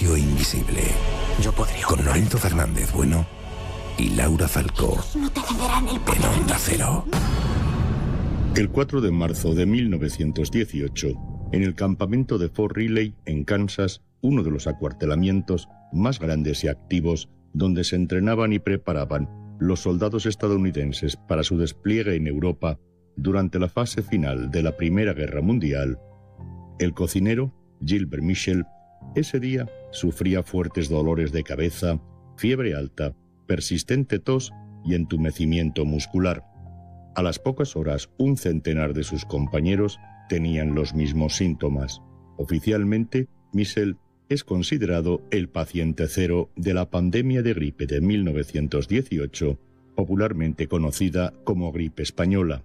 negocio invisible. Yo podría. Con Lorenzo Fernández Bueno y Laura Falcó. No te cederán el poder. En Onda Cero. El 4 de marzo de 1918, en el campamento de Fort Riley, en Kansas, uno de los acuartelamientos más grandes y activos donde se entrenaban y preparaban los soldados estadounidenses para su despliegue en Europa durante la fase final de la Primera Guerra Mundial, el cocinero, Gilbert Michel, ese día sufría fuertes dolores de cabeza, fiebre alta, persistente tos y entumecimiento muscular. A las pocas horas, un centenar de sus compañeros tenían los mismos síntomas. Oficialmente, Michel es considerado el paciente cero de la pandemia de gripe de 1918, popularmente conocida como gripe española.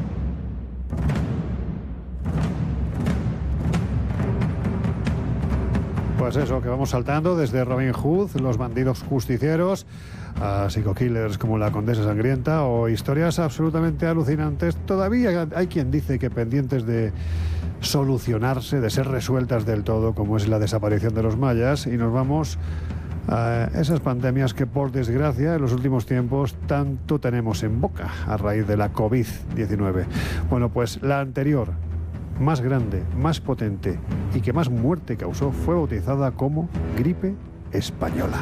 Pues eso, que vamos saltando desde Robin Hood, los bandidos justicieros, a psico-killers como la Condesa Sangrienta o historias absolutamente alucinantes. Todavía hay quien dice que pendientes de solucionarse, de ser resueltas del todo, como es la desaparición de los mayas, y nos vamos a esas pandemias que, por desgracia, en los últimos tiempos tanto tenemos en boca a raíz de la COVID-19. Bueno, pues la anterior, más grande, más potente y que más muerte causó, fue bautizada como gripe española.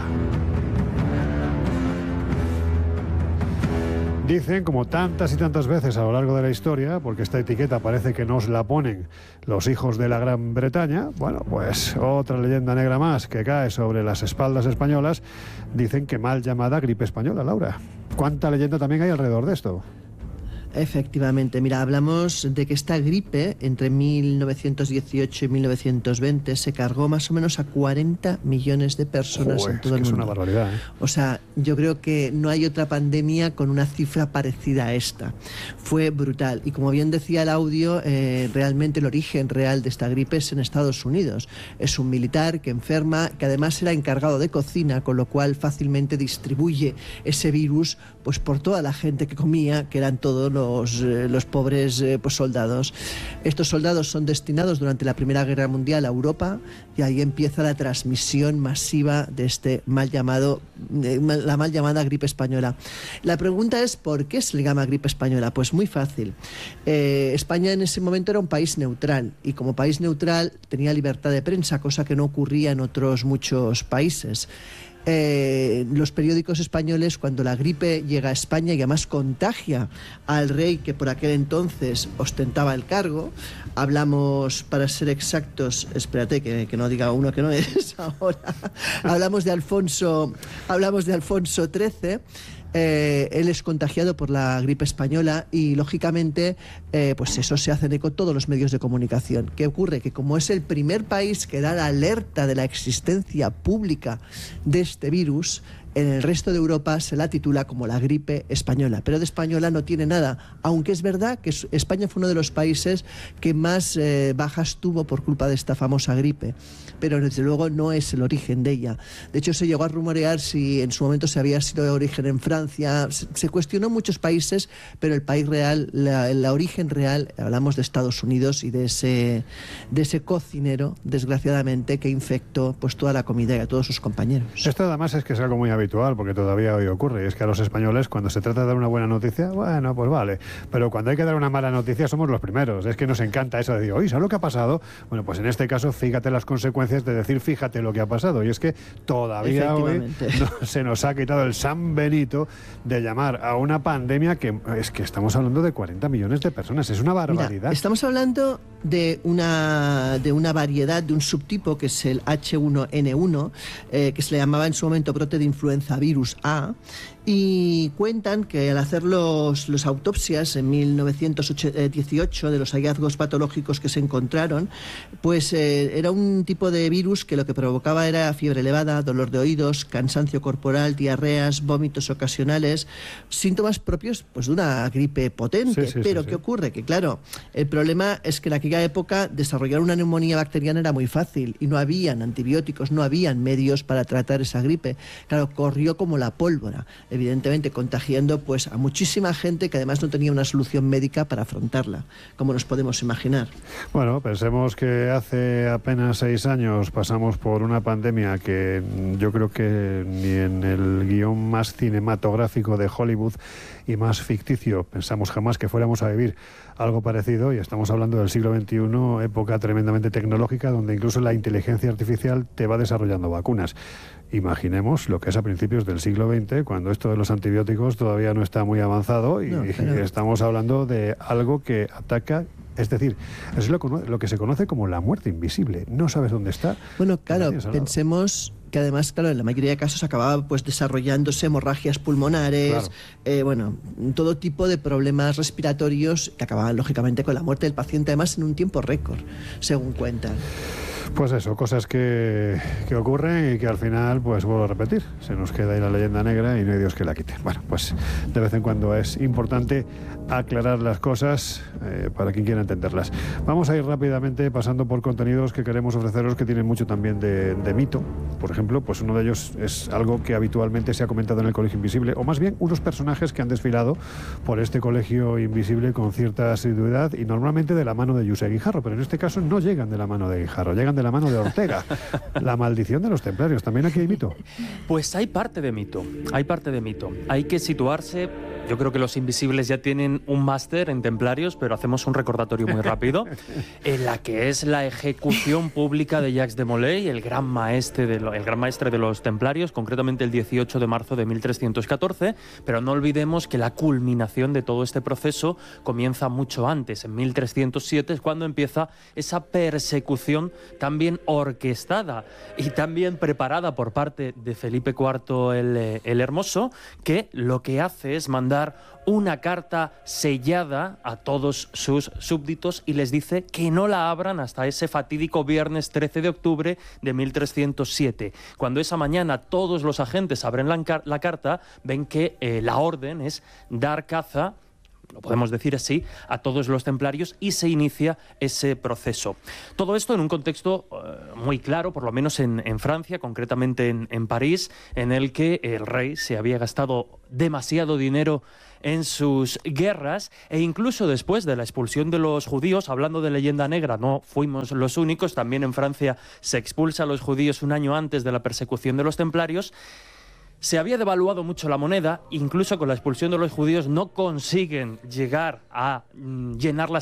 Dicen, como tantas y tantas veces a lo largo de la historia, porque esta etiqueta parece que nos la ponen los hijos de la Gran Bretaña, bueno, pues otra leyenda negra más que cae sobre las espaldas españolas, dicen que mal llamada gripe española, Laura. ¿Cuánta leyenda también hay alrededor de esto? Efectivamente, mira, hablamos de que esta gripe entre 1918 y 1920 se cargó más o menos a 40 millones de personas en todo el mundo. Es una barbaridad, ¿eh? O sea, yo creo que no hay otra pandemia con una cifra parecida a esta. Fue brutal. Y como bien decía el audio, realmente el origen real de esta gripe es en Estados Unidos. Es un militar que enferma, que además era encargado de cocina, con lo cual fácilmente distribuye ese virus pues por toda la gente que comía, que eran todos los pobres pues soldados. Estos soldados son destinados durante la Primera Guerra Mundial a Europa y ahí empieza la transmisión masiva de este la mal llamada gripe española. La pregunta es ¿por qué se le llama gripe española? Pues muy fácil. España en ese momento era un país neutral y como país neutral tenía libertad de prensa, cosa que no ocurría en otros muchos países. Los periódicos españoles, cuando la gripe llega a España y además contagia al rey que por aquel entonces ostentaba el cargo, hablamos, para ser exactos, espérate que no diga uno que no es ahora, hablamos de Alfonso XIII. Él es contagiado por la gripe española y lógicamente pues eso se hace eco todos los medios de comunicación. ¿Qué ocurre? Que como es el primer país que da la alerta de la existencia pública de este virus, en el resto de Europa se la titula como la gripe española, pero de española no tiene nada, aunque es verdad que España fue uno de los países que más bajas tuvo por culpa de esta famosa gripe, pero desde luego no es el origen de ella. De hecho, se llegó a rumorear si en su momento se había sido de origen en Francia, se cuestionó en muchos países, pero el país real, la origen real, hablamos de Estados Unidos y de ese cocinero, desgraciadamente, que infectó pues toda la comida y a todos sus compañeros. Esto además es que es algo muy habitual, porque todavía hoy ocurre, y es que a los españoles, cuando se trata de dar una buena noticia, bueno, pues vale, pero cuando hay que dar una mala noticia somos los primeros. Es que nos encanta eso de decir, oye, ¿sabes lo que ha pasado? Bueno, pues en este caso, fíjate las consecuencias de decir, fíjate lo que ha pasado, y es que todavía hoy se nos ha quitado el San Benito de llamar a una pandemia que es que estamos hablando de 40 millones de personas, es una barbaridad. Mira, estamos hablando de una variedad, de un subtipo que es el H1N1, que se le llamaba en su momento brote de influenza virus A, y cuentan que al hacer los autopsias en 1918 de los hallazgos patológicos que se encontraron, pues era un tipo de virus que lo que provocaba era fiebre elevada, dolor de oídos, cansancio corporal, diarreas, vómitos ocasionales, síntomas propios pues de una gripe potente. Pero ¿qué ocurre? Que claro, el problema es que en aquella época desarrollar una neumonía bacteriana era muy fácil y no habían antibióticos, no habían medios para tratar esa gripe. Claro, corrió como la pólvora. evidentemente contagiando pues a muchísima gente que además no tenía una solución médica para afrontarla, como nos podemos imaginar. Bueno, pensemos que hace apenas 6 años pasamos por una pandemia que yo creo que ni en el guión más cinematográfico de Hollywood y más ficticio pensamos jamás que fuéramos a vivir algo parecido, y estamos hablando del siglo XXI, época tremendamente tecnológica, donde incluso la inteligencia artificial te va desarrollando vacunas. Imaginemos lo que es a principios del siglo XX, cuando esto de los antibióticos todavía no está muy avanzado y estamos hablando de algo que ataca. Es decir, es lo que se conoce como la muerte invisible. No sabes dónde está. Bueno, claro, pensemos que además, claro, en la mayoría de casos acababa pues desarrollándose hemorragias pulmonares, bueno, todo tipo de problemas respiratorios que acababan lógicamente con la muerte del paciente, además en un tiempo récord, según cuentan. Pues eso, cosas que ocurren y que al final, pues vuelvo a repetir, se nos queda ahí la leyenda negra y no hay Dios que la quite. Bueno, pues de vez en cuando es importante aclarar las cosas para quien quiera entenderlas. Vamos a ir rápidamente pasando por contenidos que queremos ofreceros que tienen mucho también de mito. Por ejemplo, pues uno de ellos es algo que habitualmente se ha comentado en el Colegio Invisible, o más bien unos personajes que han desfilado por este Colegio Invisible con cierta asiduidad y normalmente de la mano de José Guijarro, pero en este caso no llegan de la mano de Guijarro, llegan de la mano de Ortega. La maldición de los templarios, ¿también aquí hay mito? Pues hay parte de mito, Hay que situarse. Yo creo que los Invisibles ya tienen un máster en templarios, pero hacemos un recordatorio muy rápido, en la que es la ejecución pública de Jacques de Molay, el gran maestre de los templarios, concretamente el 18 de marzo de 1314, pero no olvidemos que la culminación de todo este proceso comienza mucho antes, en 1307, es cuando empieza esa persecución también orquestada y también preparada por parte de Felipe IV el Hermoso, que lo que hace es mandar una carta sellada a todos sus súbditos y les dice que no la abran hasta ese fatídico viernes 13 de octubre de 1307. Cuando esa mañana todos los agentes abren la carta, ven que la orden es dar caza, lo podemos decir así, a todos los templarios, y se inicia ese proceso. Todo esto en un contexto muy claro, por lo menos en Francia, concretamente en París, en el que el rey se había gastado demasiado dinero en sus guerras, e incluso después de la expulsión de los judíos, hablando de leyenda negra, no fuimos los únicos, también en Francia se expulsa a los judíos un año antes de la persecución de los templarios. Se había devaluado mucho la moneda, incluso con la expulsión de los judíos no consiguen llegar a llenar las